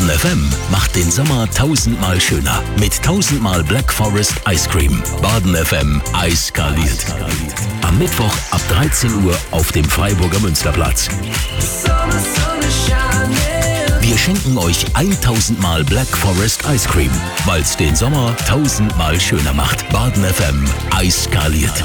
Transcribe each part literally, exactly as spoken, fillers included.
Baden F M macht den Sommer tausendmal schöner mit tausendmal Black Forest Ice Cream. Baden F M eiskaliert. Am Mittwoch ab dreizehn Uhr auf dem Freiburger Münsterplatz. Wir schenken euch tausendmal Black Forest Ice Cream, weil es den Sommer tausendmal schöner macht. Baden F M eiskaliert.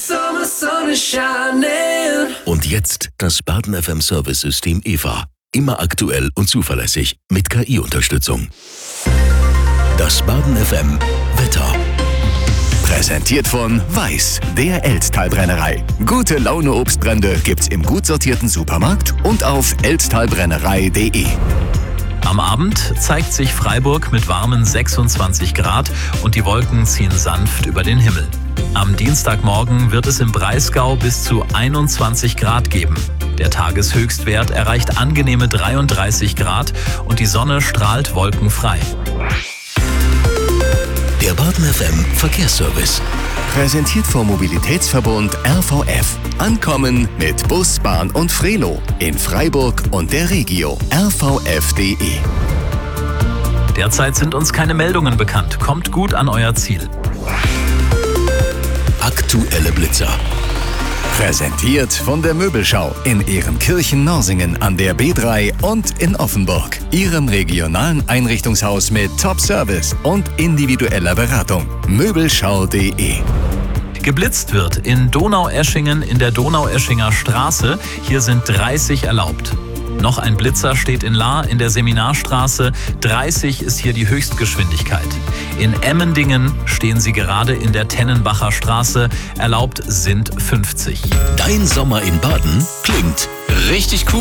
Und jetzt das Baden F M Service-System E V A. Immer aktuell und zuverlässig mit K I-Unterstützung. Das Baden F M Wetter. Präsentiert von Weiß, der Elztal-Brennerei. Gute Laune Obstbrände gibt's im gut sortierten Supermarkt und auf elztalbrennerei punkt de. Am Abend zeigt sich Freiburg mit warmen sechsundzwanzig Grad und die Wolken ziehen sanft über den Himmel. Am Dienstagmorgen wird es im Breisgau bis zu einundzwanzig Grad geben. Der Tageshöchstwert erreicht angenehme dreiunddreißig Grad und die Sonne strahlt wolkenfrei. Der Baden F M Verkehrsservice. Präsentiert vom Mobilitätsverbund R V F. Ankommen mit Bus, Bahn und Frelo in Freiburg und der Regio. r v f punkt de. Derzeit sind uns keine Meldungen bekannt. Kommt gut an euer Ziel. Aktuelle Blitzer. Präsentiert von der Möbelschau in Ehrenkirchen-Norsingen an der B drei und in Offenburg. Ihrem regionalen Einrichtungshaus mit Top-Service und individueller Beratung. möbelschau punkt de. Geblitzt wird in Donaueschingen in der Donaueschinger Straße. Hier sind dreißig erlaubt. Noch ein Blitzer steht in Lahr in der Seminarstraße. dreißig ist hier die Höchstgeschwindigkeit. In Emmendingen stehen sie gerade in der Tennenbacher Straße. Erlaubt sind fünfzig. Dein Sommer in Baden klingt richtig cool.